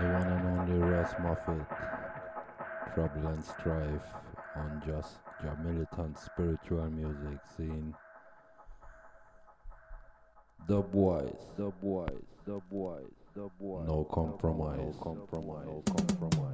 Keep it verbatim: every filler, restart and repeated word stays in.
The one and only Ross Moffat, Trouble and Strife on just your militant spiritual music scene. The boys, the boys, the boys, the boys. No compromise, no compromise, no compromise.